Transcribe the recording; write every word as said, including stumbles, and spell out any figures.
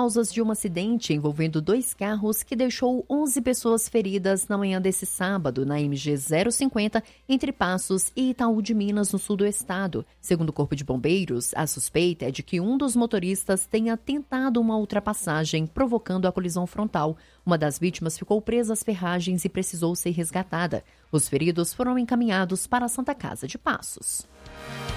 causas de um acidente envolvendo dois carros que deixou onze pessoas feridas na manhã desse sábado na M G zero cinquenta, entre Passos e Itaú de Minas, no sul do estado. Segundo o Corpo de Bombeiros, a suspeita é de que um dos motoristas tenha tentado uma ultrapassagem, provocando a colisão frontal. Uma das vítimas ficou presa às ferragens e precisou ser resgatada. Os feridos foram encaminhados para a Santa Casa de Passos.